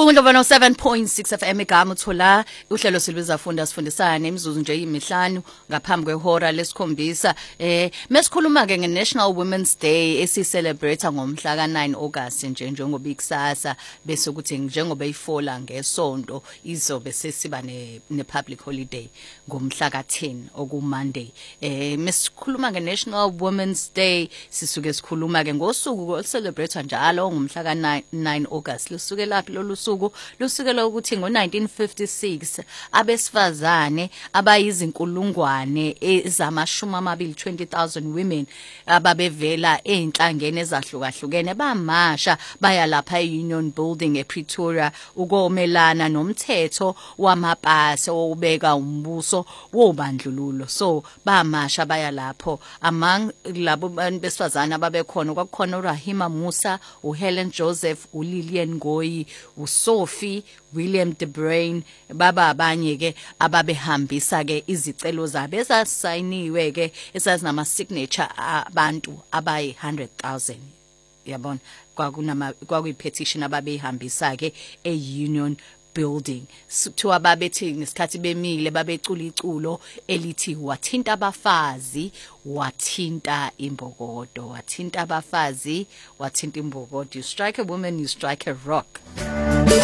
Ukungula 7.6 FM igama uthola uhlelo silwiza funda sifundisana imizuzu nje imihlanu ngaphambi kwehora lesikhombisa mesikhuluma ke ngeNational Women's Day esicelebrate ngomhla ka9 August njengoba ikusasa bese ukuthi njengoba ifola ngesonto izobe sesiba ne public holiday ngomhla ka10 okuMonday mesikhuluma ngeNational Women's Day sisuke sikhuluma ke ngosuku olicelebrate njalo ngomhla ka9 August lusuke laphi lolusuku lusukela ukuthi ngo1956 abesifazane abayizinkulungwane ezamashumi amabili 20,000 women ababevela einhlangene ezahlukahlukene bamasha baya lapha eUnion Building ePretoria ukomelana nomthetho wamapasi obeka umbuso wobandlululo so bamasha baya lapho among labo besifazane ababekhona kwakukhona uRahima Musa uHelen Joseph uLillian Ngoyi uSophie William De Bruyn baba abanye ke ababehambisa ke izicelo zabo ezasayiniwe ke esazinama signature abantu abayi 100,000 yabona kwakuyipetition ababehambisa ke eUnion Building to ababethi ngesikhathi bemile babecula iculo elithi wathinta abafazi wathinta imbokodo wathinta abafazi wathinta imbokodo you strike a woman you strike a rock